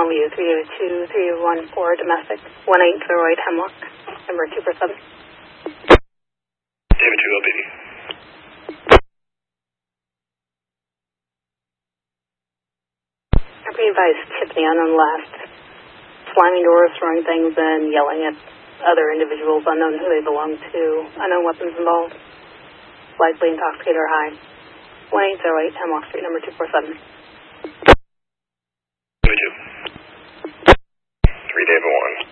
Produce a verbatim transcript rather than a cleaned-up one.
Longview, three oh two, three oh one four, domestic, one eight zero eight Hemlock, number two four seven. David two L B D. I'll be advised Tiffany on the last. Slamming doors, throwing things in, yelling at other individuals, unknown who they belong to, unknown weapons involved, likely intoxicated or high. one eight zero eight Hemlock Street, number two four seven. David two. three David one,